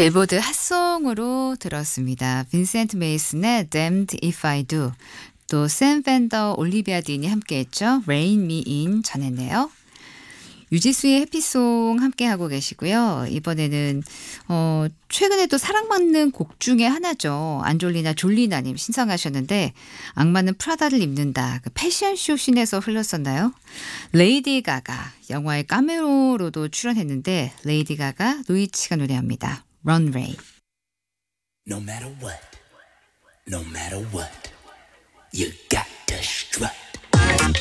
빌보드 핫송으로 들었습니다. 빈센트 메이슨의 Damned If I Do, 또 샘 펜더, 올리비아 딘이 함께했죠. Rain Me In 전했네요. 유지수의 해피송 함께하고 계시고요. 이번에는 최근에 또 사랑받는 곡 중에 하나죠. 안졸리나 졸리나님 신청하셨는데 악마는 프라다를 입는다. 그 패션쇼 씬에서 흘렀었나요? 레이디 가가 영화의 카메오로도 출연했는데 레이디 가가 노이치가 노래합니다. Runway. No matter what, you got to strut.